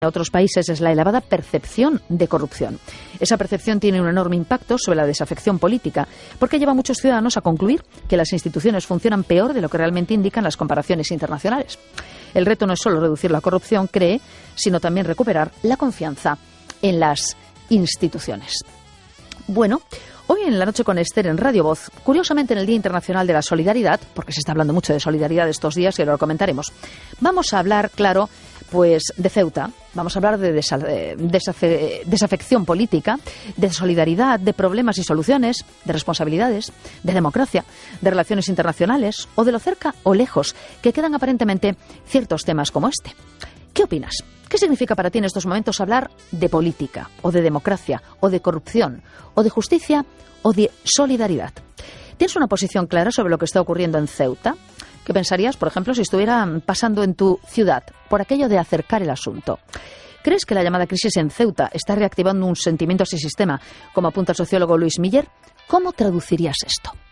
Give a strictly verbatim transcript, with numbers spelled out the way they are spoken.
En otros países es la elevada percepción de corrupción. Esa percepción tiene un enorme impacto sobre la desafección política, porque lleva a muchos ciudadanos a concluir que las instituciones funcionan peor de lo que realmente indican las comparaciones internacionales. El reto no es solo reducir la corrupción, cree, sino también recuperar la confianza en las instituciones. Bueno, hoy en La Noche con Esther en Radio Voz, curiosamente en el Día Internacional de la Solidaridad, porque se está hablando mucho de solidaridad estos días y ahora lo comentaremos, vamos a hablar, claro, pues de Ceuta, vamos a hablar de desa- desafe- desafección política, de solidaridad, de problemas y soluciones, de responsabilidades, de democracia, de relaciones internacionales o de lo cerca o lejos que quedan aparentemente ciertos temas como este. ¿Qué opinas? ¿Qué significa para ti en estos momentos hablar de política, o de democracia, o de corrupción, o de justicia, o de solidaridad? ¿Tienes una posición clara sobre lo que está ocurriendo en Ceuta? ¿Qué pensarías, por ejemplo, si estuviera pasando en tu ciudad por aquello de acercar el asunto? ¿Crees que la llamada crisis en Ceuta está reactivando un sentimiento antisistema, como apunta el sociólogo Luis Miller? ¿Cómo traducirías esto?